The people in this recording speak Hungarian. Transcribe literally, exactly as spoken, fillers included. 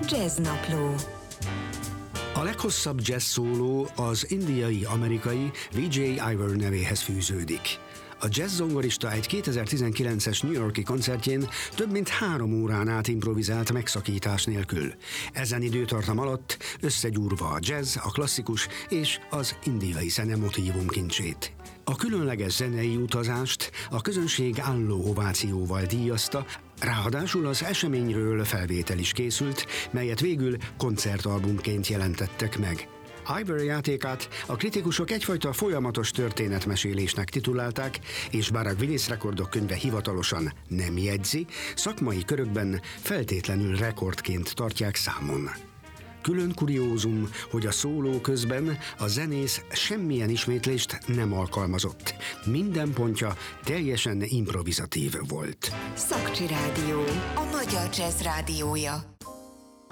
Jazznapló. A leghosszabb jazz szóló az indiai-amerikai vé dzsé Iver nevéhez fűződik. A jazz zongorista egy kétezer-tizenkilences New York-i koncertjén több mint három órán át improvizált megszakítás nélkül. Ezen időtartam alatt összegyúrva a jazz, a klasszikus és az indiai zene motívumkincsét. A különleges zenei utazást a közönség álló ovációval díjazta, ráadásul az eseményről felvétel is készült, melyet végül koncertalbumként jelentettek meg. Iver játékát a kritikusok egyfajta folyamatos történetmesélésnek titulálták, és bár a Guinness Rekordok könyve hivatalosan nem jegyzi, szakmai körökben feltétlenül rekordként tartják számon. Külön kuriózum, hogy a szóló közben a zenész semmilyen ismétlést nem alkalmazott. Minden pontja teljesen improvizatív volt. Szakcsi Rádió, a magyar jazz rádiója.